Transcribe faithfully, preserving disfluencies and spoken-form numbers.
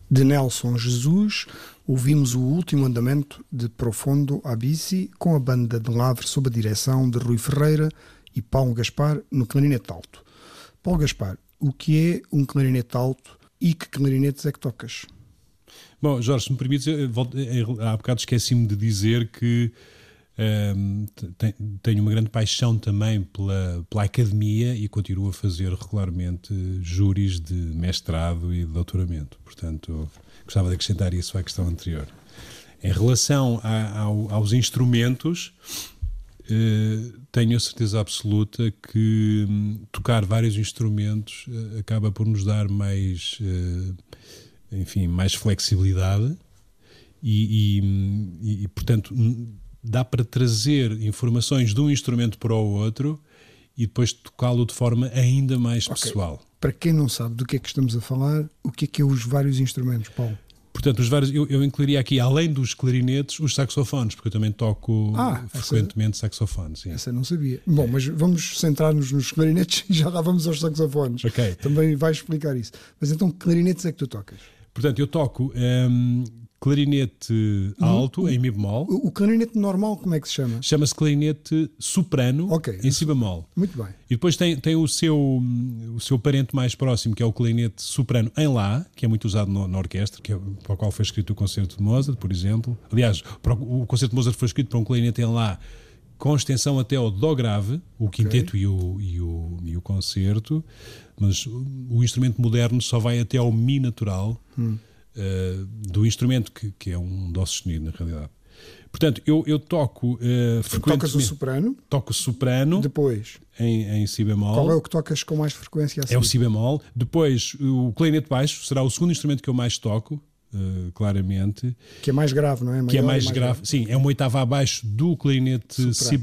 de Nelson Jesus, ouvimos o último andamento de Profondo Abissi com a banda de Lavre sob a direção de Rui Ferreira e Paulo Gaspar no clarinete alto. Paulo Gaspar, o que é um clarinete alto e que clarinetes é que tocas? Bom, Jorge, se me permites, há bocado esqueci-me de dizer que um, tenho uma grande paixão também pela, pela academia e continuo a fazer regularmente júris de mestrado e de doutoramento. Portanto, gostava de acrescentar isso à questão anterior. Em relação a, ao, aos instrumentos, eh, tenho a certeza absoluta que hum, tocar vários instrumentos eh, acaba por nos dar mais... Eh, enfim, mais flexibilidade e, e, e, portanto, dá para trazer informações de um instrumento para o outro e depois tocá-lo de forma ainda mais okay. pessoal. Para quem não sabe do que é que estamos a falar, o que é que é os vários instrumentos, Paulo? Portanto, os vários, eu, eu incluiria aqui, além dos clarinetes, os saxofones, porque eu também toco ah, frequentemente essa, saxofones. Sim. Essa eu não sabia. Bom, mas vamos centrar-nos nos clarinetes e já lá vamos aos saxofones. Okay. Também vais explicar isso. Mas então, que clarinetes é que tu tocas? Portanto, eu toco um, clarinete alto, o, em mi bemol. O, o clarinete normal, como é que se chama? Chama-se clarinete soprano, okay. em si bemol. Muito bem. E depois tem, tem o, seu, o seu parente mais próximo, que é o clarinete soprano em lá, que é muito usado no, na orquestra, que é, para o qual foi escrito o concerto de Mozart, por exemplo. Aliás, para o, o concerto de Mozart foi escrito para um clarinete em lá, com extensão até ao dó grave, o quinteto okay. e, o, e, o, e o concerto, mas o, o instrumento moderno só vai até ao mi natural hum. uh, do instrumento, que, que é um dó sustenido, na realidade. Portanto, eu, eu toco uh, frequentemente... Tocas o soprano? Toco o soprano. Depois? Em, em si bemol. Qual é o que tocas com mais frequência? Assim? É o si bemol. Depois, o clarinete baixo será o segundo instrumento que eu mais toco. Uh, claramente. Que é mais grave, não é? Maior, que é mais, mais grave. grave. Sim, é uma oitava abaixo do clarinete si